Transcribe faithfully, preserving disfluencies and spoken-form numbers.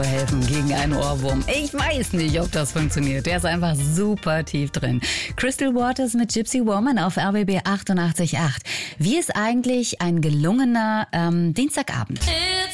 helfen gegen einen Ohrwurm. Ich weiß nicht, ob das funktioniert. Der ist einfach super tief drin. Crystal Waters mit Gypsy Woman auf R B B achtundachtzig Komma acht. Wie ist eigentlich ein gelungener ähm, Dienstagabend?